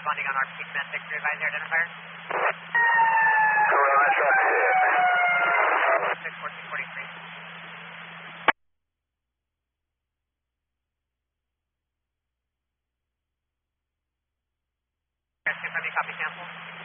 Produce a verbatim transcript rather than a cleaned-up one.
responding on our peak man six three advisor identifier. Corona truck six. six fourteen forty-three. Rescue from you, copy cancel.